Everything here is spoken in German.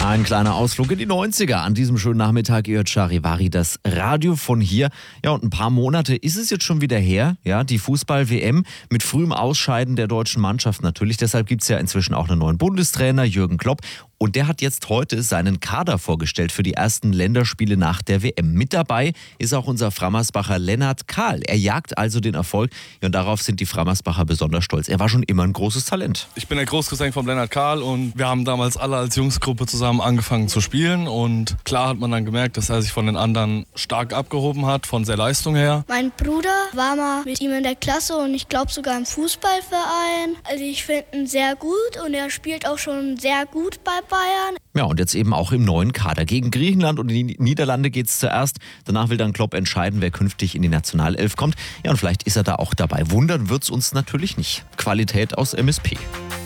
Ein kleiner Ausflug in die 90er. An diesem schönen Nachmittag hört Charivari das Radio von hier. Ja, und ein paar Monate ist es jetzt schon wieder her. Ja, die Fußball-WM mit frühem Ausscheiden der deutschen Mannschaft natürlich. Deshalb gibt es ja inzwischen auch einen neuen Bundestrainer, Jürgen Klopp. Und der hat jetzt heute seinen Kader vorgestellt für die ersten Länderspiele nach der WM. Mit dabei ist auch unser Frammersbacher Lennart Kahl. Er jagt also den Erfolg. Ja, und darauf sind die Frammersbacher besonders stolz. Er war schon immer ein großes Talent. Ich bin der Großcousin von Lennart Kahl und wir haben damals alle als Jungsgruppe zusammen angefangen zu spielen. Und klar hat man dann gemerkt, dass er sich von den anderen stark abgehoben hat, von der Leistung her. Mein Bruder war mal mit ihm in der Klasse und ich glaube sogar im Fußballverein. Also ich finde ihn sehr gut und er spielt auch schon sehr gut bei Bayern. Ja, und jetzt eben auch im neuen Kader. Gegen Griechenland und die Niederlande geht's zuerst. Danach will dann Klopp entscheiden, wer künftig in die Nationalelf kommt. Ja, und vielleicht ist er da auch dabei. Wundern wird's uns natürlich nicht. Qualität aus MSP.